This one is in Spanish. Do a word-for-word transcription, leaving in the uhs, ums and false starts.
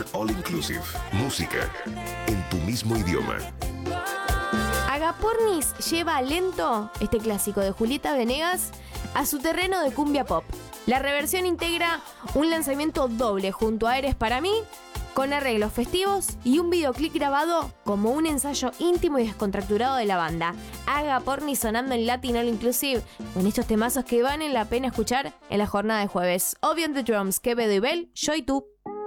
All Inclusive. Música en tu mismo idioma. Agapornis lleva Lento, este clásico de Julieta Venegas, a su terreno de cumbia pop. La reversión integra un lanzamiento doble junto a Eres para mí, con arreglos festivos y un videoclip grabado como un ensayo íntimo y descontracturado de la banda. Agapornis sonando en Latin All Inclusive, con estos temazos que valen la pena escuchar en la jornada de jueves. Obvio on the drums, Quevedo y Bell, Yo y Tú.